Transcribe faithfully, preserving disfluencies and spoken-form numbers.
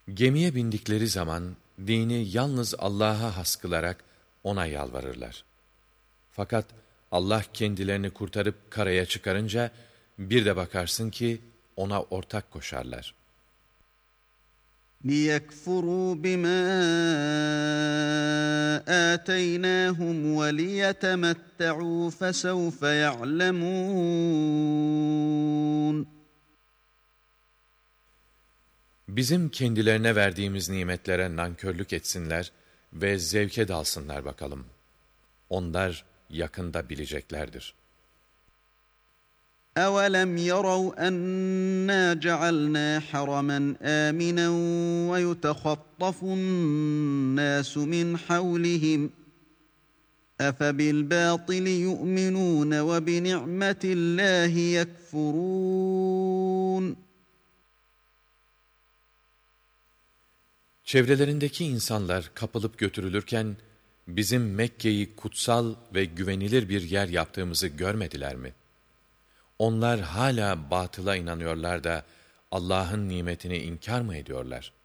Gemiye bindikleri zaman dini yalnız Allah'a has kılarak ona yalvarırlar. Fakat Allah kendilerini kurtarıp karaya çıkarınca bir de bakarsın ki ona ortak koşarlar. لِيَكْفُرُوا بِمَا آتَيْنَاهُمْ وَلِيَتَمَتَّعُوا فَسَوْفَ يَعْلَمُونَ Bizim kendilerine verdiğimiz nimetlere nankörlük etsinler ve zevke dalsınlar bakalım. Onlar yakında bileceklerdir. أَوَلَمْ يَرَوْا أَنَّا جَعَلْنَا حَرَمًا آمِنًا وَيُتَخَطَّفُ النَّاسُ مِنْ حَوْلِهِمْ أَفَبِالْبَاطِلِ يُؤْمِنُونَ وَبِنِعْمَةِ اللّٰهِ يَكْفُرُونَ Çevrelerindeki insanlar kapılıp götürülürken, bizim Mekke'yi kutsal ve güvenilir bir yer yaptığımızı görmediler mi? Onlar hala batıla inanıyorlar da Allah'ın nimetini inkar mı ediyorlar?